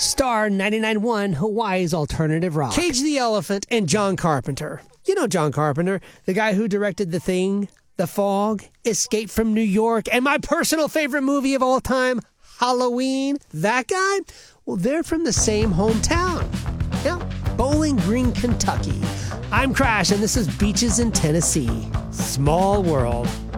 Star 99.1 Hawaii's alternative rock. Cage the Elephant and John Carpenter. You know John Carpenter, the guy who directed The Thing, The Fog, Escape from New York, and my personal favorite movie of all time, Halloween. That guy? Well, they're from the same hometown. Yeah, Bowling Green, Kentucky. I'm Crash, and this is Beaches in Tennessee. Small world.